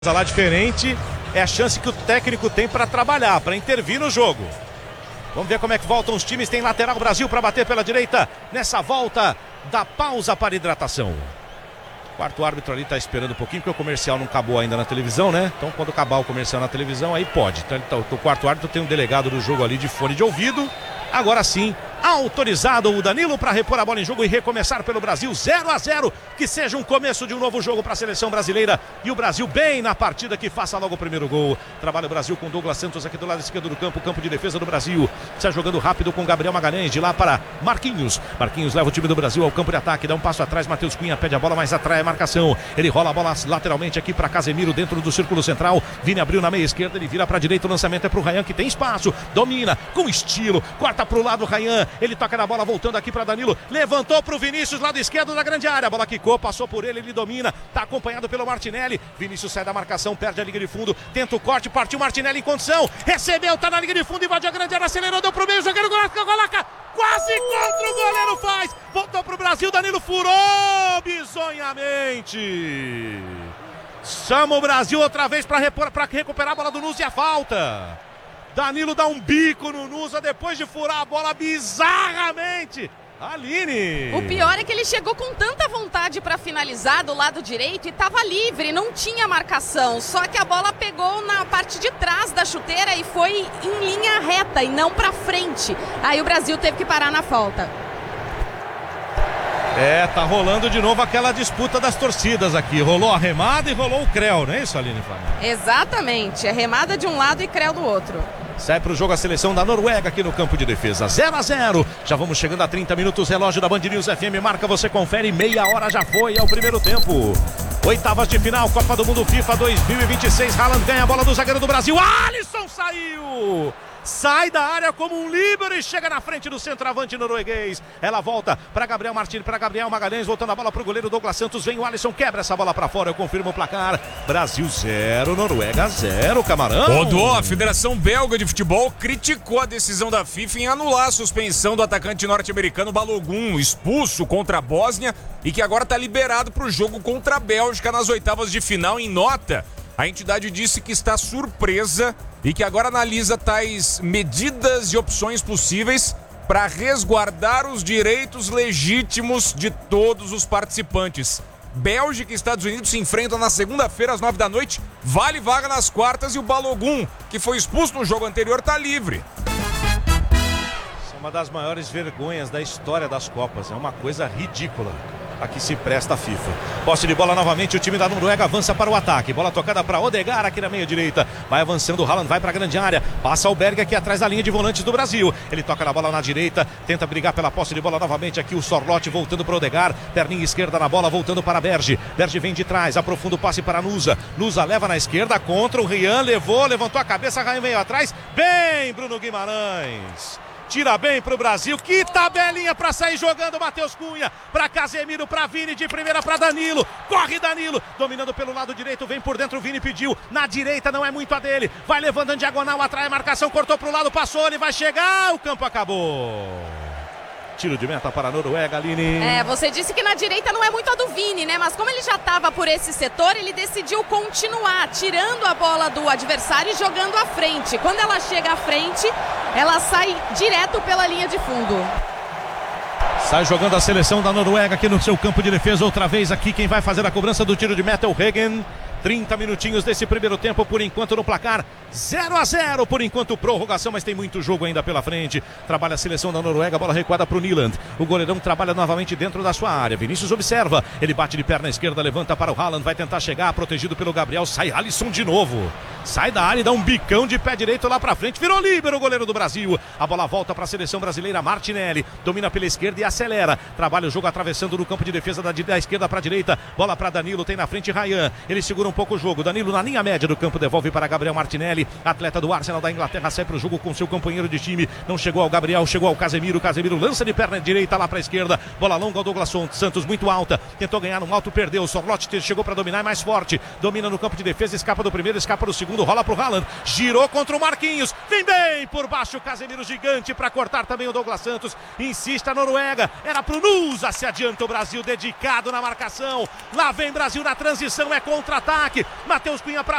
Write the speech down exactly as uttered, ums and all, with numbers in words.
Lá diferente é a chance que o técnico tem para trabalhar, para intervir no jogo. Vamos ver como é que voltam os times. Tem lateral Brasil para bater pela direita nessa volta da pausa para hidratação. O quarto árbitro ali está esperando um pouquinho, porque o comercial não acabou ainda na televisão, né? Então quando acabar o comercial na televisão, aí pode. Então, o quarto árbitro tem um delegado do jogo ali de fone de ouvido. Agora sim, autorizado o Danilo para repor a bola em jogo e recomeçar pelo Brasil, zero a zero, que seja um começo de um novo jogo para a seleção brasileira e o Brasil bem na partida, que faça logo o primeiro gol. Trabalha o Brasil com Douglas Santos aqui do lado esquerdo do campo, campo de defesa do Brasil, está jogando rápido com Gabriel Magalhães, de lá para Marquinhos, Marquinhos leva o time do Brasil ao campo de ataque, dá um passo atrás, Matheus Cunha pede a bola, mas atrai a marcação, ele rola a bola lateralmente aqui para Casemiro dentro do círculo central, Vini abriu na meia esquerda, ele vira para a direita, o lançamento é para o Ryan, que tem espaço, domina com estilo, corta para o lado o Ryan, ele toca na bola, voltando aqui para Danilo, levantou para o Vinícius, lado esquerdo da grande área, a bola quicou, passou por ele, ele domina, está acompanhado pelo Martinelli, Vinícius sai da marcação, perde a linha de fundo, tenta o corte, partiu Martinelli em condição, recebeu, está na linha de fundo, invadiu a grande área, acelerou, deu pro meio, zagueiro, Golaca, quase contra o goleiro, faz, voltou pro Brasil, Danilo furou bizonhamente, chama o Brasil outra vez para recuperar a bola do Nusa e a falta. Danilo dá um bico no Nusa depois de furar a bola bizarramente. Aline! O pior é que ele chegou com tanta vontade para finalizar do lado direito e estava livre, não tinha marcação. Só que a bola pegou na parte de trás da chuteira e foi em linha reta e não para frente. Aí o Brasil teve que parar na falta. É, tá rolando de novo aquela disputa das torcidas aqui. Rolou a remada e rolou o Creu, não é isso, Aline Flamengo? Exatamente, é remada de um lado e Creu do outro. Sai para o jogo a seleção da Noruega aqui no campo de defesa, zero a zero. Já vamos chegando a trinta minutos, relógio da Band News F M marca, você confere, meia hora já foi, é o primeiro tempo. Oitavas de final, Copa do Mundo FIFA dois mil e vinte e seis, Haaland ganha a bola do zagueiro do Brasil, Alisson saiu! Sai da área como um líbero e chega na frente do centroavante norueguês. Ela volta para Gabriel Martins, para Gabriel Magalhães, voltando a bola para o goleiro Douglas Santos. Vem o Alisson, quebra essa bola para fora. Eu confirmo o placar. Brasil zero, Noruega zero, Camarão. Rodou, a Federação Belga de Futebol criticou a decisão da FIFA em anular a suspensão do atacante norte-americano Balogun, expulso contra a Bósnia e que agora está liberado para o jogo contra a Bélgica nas oitavas de final. Em nota, a entidade disse que está surpresa e que agora analisa tais medidas e opções possíveis para resguardar os direitos legítimos de todos os participantes. Bélgica e Estados Unidos se enfrentam na segunda-feira às nove da noite, vale vaga nas quartas e o Balogun, que foi expulso no jogo anterior, está livre. Isso é uma das maiores vergonhas da história das Copas, é uma coisa ridícula. Aqui se presta a FIFA. Posse de bola novamente, o time da Noruega avança para o ataque. Bola tocada para Odegaard aqui na meia direita. Vai avançando, o Haaland vai para a grande área. Passa o Berg aqui atrás da linha de volantes do Brasil. Ele toca na bola na direita, tenta brigar pela posse de bola novamente aqui. O Sorloth voltando para o Odegaard. Perninha esquerda na bola, voltando para Berge. Berge vem de trás, aprofunda o passe para Nusa. Nusa leva na esquerda contra o Rian, levou, levantou a cabeça, Ryan veio atrás. Bem, Bruno Guimarães. Tira bem pro Brasil, que tabelinha para sair jogando, Matheus Cunha, para Casemiro, para Vini, de primeira para Danilo, corre Danilo, dominando pelo lado direito, vem por dentro, o Vini pediu, na direita não é muito a dele, vai levando em diagonal, atrai a marcação, cortou pro lado, passou, ele vai chegar, o campo acabou. Tiro de meta para a Noruega, Aline. É, você disse que na direita não é muito a do Vini, né? Mas como ele já estava por esse setor, ele decidiu continuar, tirando a bola do adversário e jogando à frente. Quando ela chega à frente, ela sai direto pela linha de fundo. Sai jogando a seleção da Noruega aqui no seu campo de defesa, outra vez aqui, quem vai fazer a cobrança do tiro de meta é o Regen. trinta minutinhos desse primeiro tempo, por enquanto no placar zero a zero, por enquanto prorrogação, mas tem muito jogo ainda pela frente. Trabalha a seleção da Noruega, bola recuada para o Nyland, o goleirão trabalha novamente dentro da sua área, Vinícius observa, ele bate de perna esquerda, levanta para o Haaland, vai tentar chegar, protegido pelo Gabriel, sai Alisson de novo, sai da área e dá um bicão de pé direito lá para frente, virou líbero o goleiro do Brasil, a bola volta para a seleção brasileira, Martinelli, domina pela esquerda e acelera, trabalha o jogo atravessando no campo de defesa da, da esquerda para a direita, bola para Danilo, tem na frente Ryan, ele segura um pouco o jogo, Danilo na linha média do campo, devolve para Gabriel Martinelli, atleta do Arsenal da Inglaterra, sai para o jogo com seu companheiro de time, não chegou ao Gabriel, chegou ao Casemiro, Casemiro lança de perna direita lá para a esquerda, bola longa ao Douglas Santos, muito alta, tentou ganhar no alto, perdeu, Sorloth chegou para dominar, é mais forte, domina no campo de defesa, escapa do primeiro, escapa do segundo, segundo, rola pro Haaland, girou contra o Marquinhos, vem bem por baixo o Casemiro gigante para cortar também o Douglas Santos, insiste a Noruega, era pro Nusa, se adianta o Brasil dedicado na marcação, lá vem Brasil na transição, é contra-ataque, Matheus Cunha para